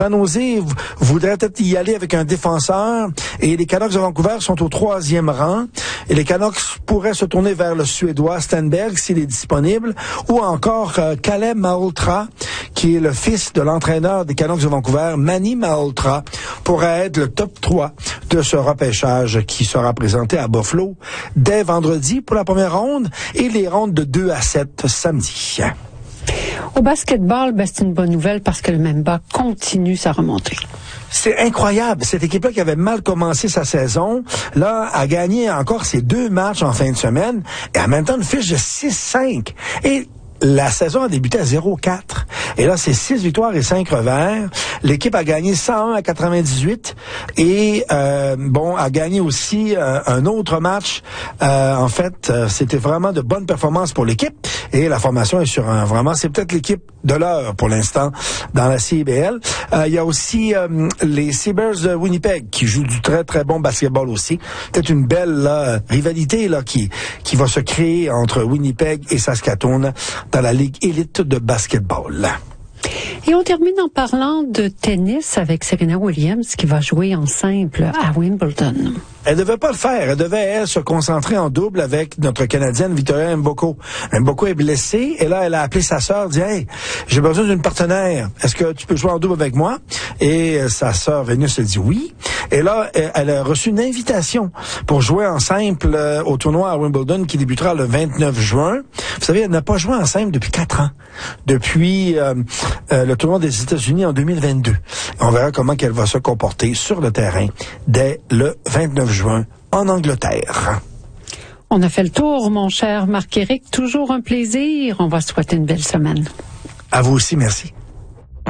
San Jose voudrait peut-être y aller avec un défenseur et les Canucks de Vancouver sont au 3e rang et les Canucks pourraient se tourner vers le Suédois Stenberg s'il est disponible ou encore Caleb Malhotra qui est le fils de l'entraîneur des Canucks de Vancouver, Manny Malhotra, pourrait être le top 3 de ce repêchage qui sera présenté à Buffalo dès vendredi pour la première ronde et les rondes de 2 à 7 samedi. Au basketball, c'est une bonne nouvelle parce que le Mamba continue sa remontée. C'est incroyable. Cette équipe-là qui avait mal commencé sa saison, là, a gagné encore ses 2 matchs en fin de semaine et en même temps une fiche de 6-5. Et la saison a débuté à 0-4. Et là, c'est 6 victoires et 5 revers. L'équipe a gagné 101 à 98 et a gagné aussi un autre match. En fait, c'était vraiment de bonnes performances pour l'équipe et la formation est sur c'est peut-être l'équipe de l'heure pour l'instant dans la CIBL. Il y a aussi les Sabres de Winnipeg qui jouent du très très bon basketball aussi. Peut-être une belle rivalité là qui va se créer entre Winnipeg et Saskatoon dans la Ligue élite de basketball. Et on termine en parlant de tennis avec Serena Williams qui va jouer en simple à Wimbledon. Elle devait pas le faire. Elle devait se concentrer en double avec notre Canadienne Victoria Mboko. Mboko est blessée et là, elle a appelé sa sœur, dit « Hey, j'ai besoin d'une partenaire. Est-ce que tu peux jouer en double avec moi? » Et sa sœur Vénus a dit oui. Et là, elle a reçu une invitation pour jouer en simple au tournoi à Wimbledon qui débutera le 29 juin. Vous savez, elle n'a pas joué en simple depuis 4 ans. Depuis le tournoi des États-Unis en 2022. On verra comment qu'elle va se comporter sur le terrain dès le 29 juin en Angleterre. On a fait le tour, mon cher Marc-Éric. Toujours un plaisir. On va souhaiter une belle semaine. À vous aussi, merci.